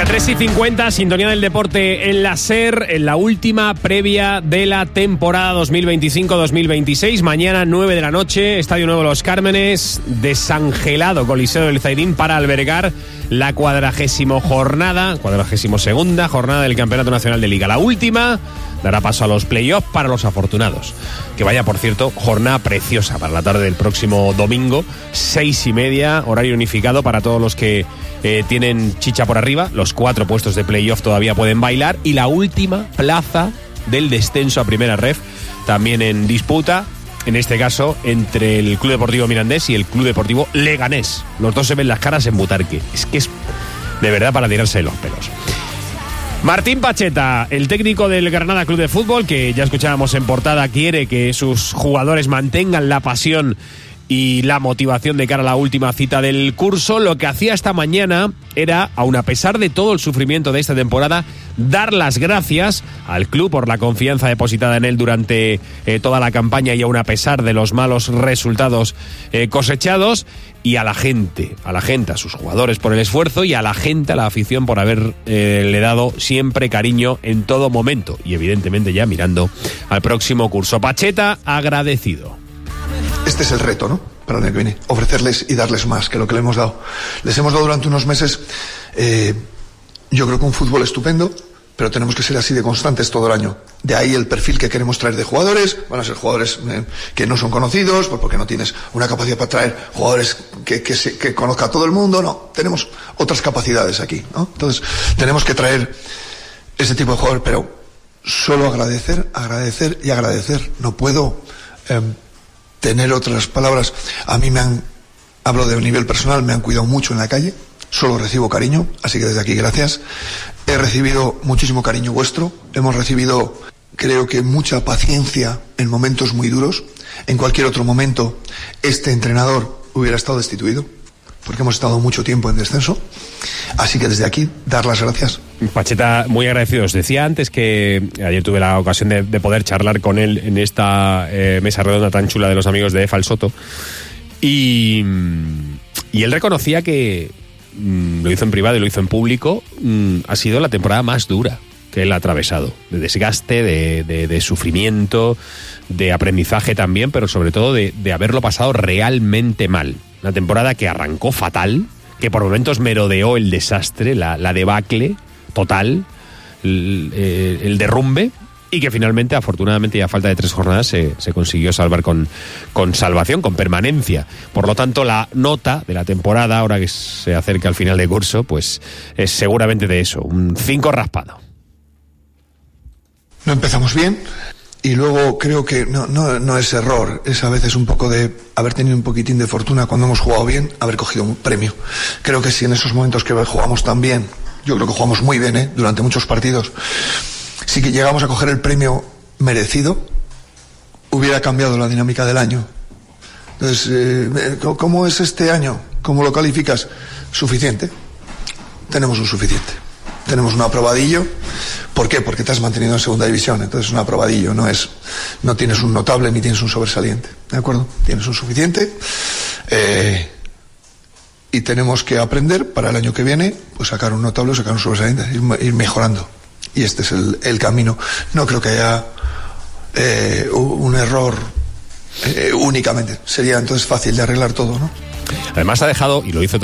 3:50, sintonía del deporte en la SER, en la última previa de la temporada 2025-2026. Mañana 9 de la noche, Estadio Nuevo Los Cármenes, desangelado Coliseo del Zairín para albergar la 40ª jornada del Campeonato Nacional de Liga. La última dará paso a los playoffs para los afortunados. Que vaya, por cierto, jornada preciosa para la tarde del próximo domingo, 6:30, horario unificado para todos los que tienen chicha por arriba. Los 4 puestos de playoff todavía pueden bailar y la última plaza del descenso a Primera Ref también en disputa, en este caso entre el Club Deportivo Mirandés y el Club Deportivo Leganés. Los dos se ven las caras en Butarque. Es que es de verdad para tirarse de los pelos. Martín Pacheta, el técnico del Granada Club de Fútbol, que ya escuchábamos en portada, quiere que sus jugadores mantengan la pasión y la motivación de cara a la última cita del curso. Lo que hacía esta mañana era, aun a pesar de todo el sufrimiento de esta temporada, dar las gracias al club por la confianza depositada en él durante toda la campaña y aun a pesar de los malos resultados cosechados, y a la gente, a sus jugadores por el esfuerzo y a la gente, a la afición por haberle dado siempre cariño en todo momento y evidentemente ya mirando al próximo curso. Pacheta agradecido. Este es el reto, ¿no? Para el año que viene. Ofrecerles y darles más que lo que les hemos dado. Les hemos dado durante unos meses, yo creo que un fútbol estupendo, pero tenemos que ser así de constantes todo el año. De ahí el perfil que queremos traer de jugadores. Van a ser jugadores que no son conocidos, pues porque no tienes una capacidad para traer jugadores que conozca a todo el mundo. No, tenemos otras capacidades aquí, ¿no? Entonces, tenemos que traer ese tipo de jugadores, pero solo agradecer y agradecer. No puedo tener otras palabras. A mí hablo de nivel personal, me han cuidado mucho en la calle, solo recibo cariño, así que desde aquí gracias. He recibido muchísimo cariño vuestro, hemos recibido, creo que, mucha paciencia en momentos muy duros. En cualquier otro momento este entrenador hubiera estado destituido, porque hemos estado mucho tiempo en descenso, así que desde aquí dar las gracias. Pacheta, muy agradecido. Os decía antes que ayer tuve la ocasión de poder charlar con él en esta mesa redonda tan chula de los amigos de Fal Soto, y él reconocía que lo hizo en privado y lo hizo en público, ha sido la temporada más dura que él ha atravesado, de desgaste, de sufrimiento, de aprendizaje también, pero sobre todo de haberlo pasado realmente mal. Una temporada que arrancó fatal, que por momentos merodeó el desastre, la debacle total, el derrumbe, y que finalmente, afortunadamente, y a falta de 3 jornadas, se consiguió salvar con salvación, con permanencia. Por lo tanto, la nota de la temporada, ahora que se acerca al final de curso, pues es seguramente de eso, un 5 raspado. No empezamos bien. Y luego creo que no es error, es a veces un poco de haber tenido un poquitín de fortuna cuando hemos jugado bien, haber cogido un premio. Creo que si en esos momentos que jugamos tan bien, yo creo que jugamos muy bien, durante muchos partidos, si que llegamos a coger el premio merecido, hubiera cambiado la dinámica del año. Entonces, ¿cómo es este año? ¿Cómo lo calificas? Suficiente. Tenemos un suficiente. Tenemos un aprobadillo. ¿Por qué? Porque te has mantenido en segunda división. Entonces, un aprobadillo, no tienes un notable ni tienes un sobresaliente. ¿De acuerdo? Tienes un suficiente. Y tenemos que aprender para el año que viene, pues sacar un notable o sacar un sobresaliente, ir mejorando. Y este es el camino. No creo que haya un error únicamente. Sería entonces fácil de arreglar todo, ¿no? Además ha dejado, y lo hizo